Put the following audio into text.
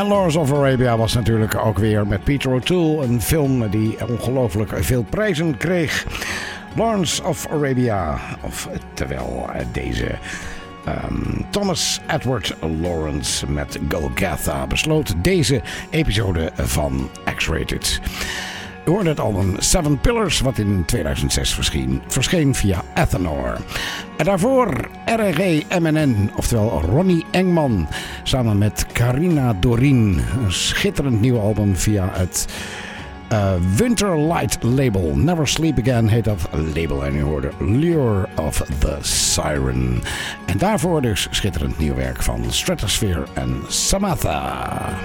En Lawrence of Arabia was natuurlijk ook weer met Peter O'Toole. Een film die ongelooflijk veel prijzen kreeg. Lawrence of Arabia. Terwijl deze Thomas Edward Lawrence met Golgotha besloot deze episode van X-Rated. U hoorde het album Seven Pillars, wat in 2006 verscheen via Athanor. En daarvoor RRG MNN, oftewel Ronnie Engman, samen met Carina Dorien. Een schitterend nieuw album via het Winter Light label. Never Sleep Again heet dat label. En u hoorde Lure of the Siren. En daarvoor dus schitterend nieuw werk van Stratosphere en Samantha.